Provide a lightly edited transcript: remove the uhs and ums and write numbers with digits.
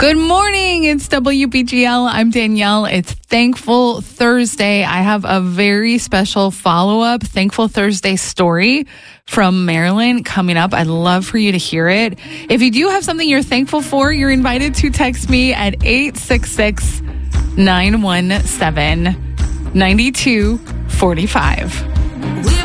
Good morning. It's WBGL. I'm Danielle. It's Thankful Thursday. I have a very special follow-up Thankful Thursday story from Maryland coming up. I'd love for you to hear it. If you do have something you're thankful for, you're invited to text me at 866-917-9245.